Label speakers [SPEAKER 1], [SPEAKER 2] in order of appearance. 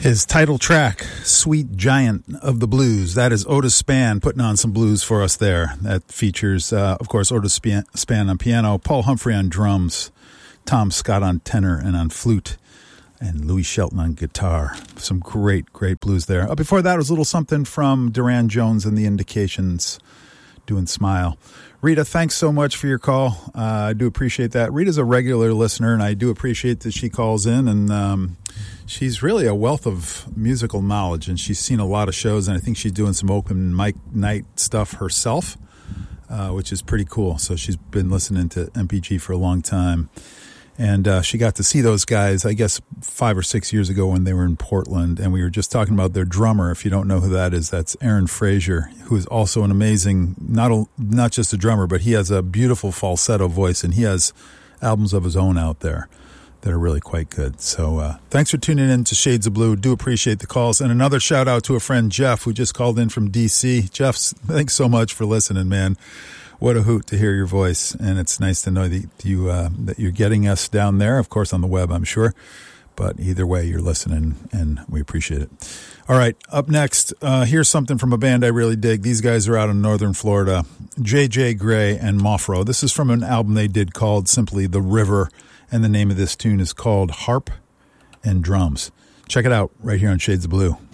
[SPEAKER 1] His title track, Sweet Giant of the Blues. That is Otis Spann putting on some blues for us there. That features, of course, Otis Spann on piano, Paul Humphrey on drums, Tom Scott on tenor and on flute, and Louis Shelton on guitar. Some great, great blues there. Before that was a little something from Duran Jones and the Indications doing Smile. Rita, thanks so much for your call. I do appreciate that. Rita's a regular listener, and I do appreciate that she calls in, and she's really a wealth of musical knowledge, and she's seen a lot of shows, and I think she's doing some open mic night stuff herself, which is pretty cool. So she's been listening to MPG for a long time. And she got to see those guys, I guess, 5 or 6 years ago when they were in Portland. And we were just talking about their drummer. If you don't know who that is, that's Aaron Frazier, who is also an amazing, not just a drummer, but he has a beautiful falsetto voice. And he has albums of his own out there that are really quite good. So thanks for tuning in to Shades of Blue. Do appreciate the calls. And another shout out to a friend, Jeff, who just called in from D.C. Jeff, thanks so much for listening, man. What a hoot to hear your voice, and it's nice to know that you're getting us down there, of course, on the web, I'm sure. But either way, you're listening, and we appreciate it. All right, up next, here's something from a band I really dig. These guys are out in northern Florida, J.J. Grey and Mofro. This is from an album they did called simply The River, and the name of this tune is called Harp and Drums. Check it out right here on Shades of Blue.